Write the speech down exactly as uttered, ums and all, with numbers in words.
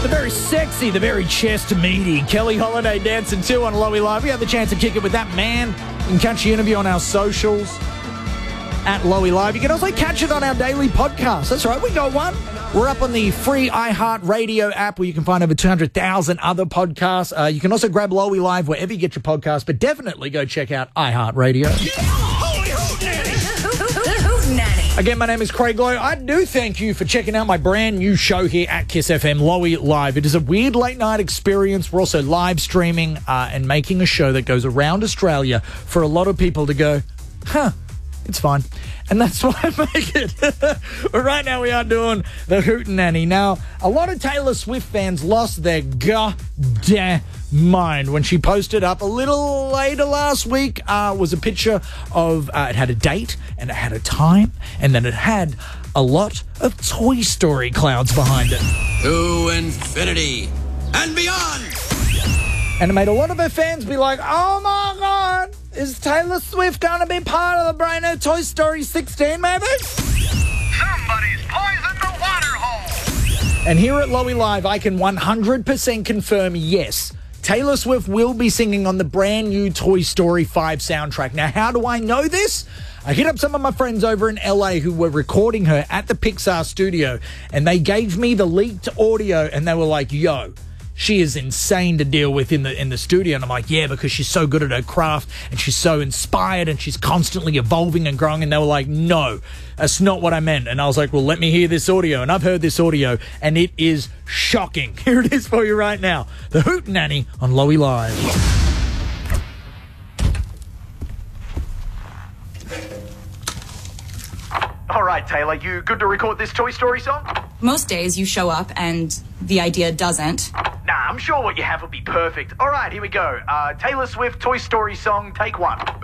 the very sexy, the very chest meaty Kelly Holiday dancing too on Lowy Live. We have the chance to kick it with that man. You can catch the interview on our socials at Lowy Live. You can also catch it on our daily podcast. That's right, we got one. We're up on the free iHeartRadio app where you can find over two hundred thousand other podcasts. Uh, you can also grab Lowy Live wherever you get your podcasts, but definitely go check out iHeartRadio. Holy Hoot Nanny! Hoot Nanny! Again, my name is Craig Lowe. I do thank you for checking out my brand new show here at Kiss F M, Lowy Live. It is a weird late night experience. We're also live streaming uh, and making a show that goes around Australia for a lot of people to go, huh, it's fine. And that's why I make it. But right now we are doing the Hootenanny. Now, a lot of Taylor Swift fans lost their goddamn mind when she posted up a little later last week. Uh, was a picture of, uh, it had a date and it had a time and then it had a lot of Toy Story clouds behind it. To infinity and beyond. And it made a lot of her fans be like, oh my God, is Taylor Swift going to be part of the brand new Toy Story sixteen, maybe? Somebody's poisoned the water hole. And here at Lowy Live, I can one hundred percent confirm, yes, Taylor Swift will be singing on the brand new Toy Story five soundtrack. Now, how do I know this? I hit up some of my friends over in L A who were recording her at the Pixar studio, and they gave me the leaked audio, and they were like, yo, she is insane to deal with in the in the studio. And I'm like, yeah, because she's so good at her craft and she's so inspired and she's constantly evolving and growing. And they were like, no, that's not what I meant. And I was like, well, let me hear this audio. And I've heard this audio and it is shocking. Here it is for you right now. The Hootenanny on Lowy Live. All right, Taylor, you good to record this Toy Story song? Most days you show up and the idea doesn't. Nah, I'm sure what you have will be perfect. All right, here we go. Uh, Taylor Swift, Toy Story song, take one.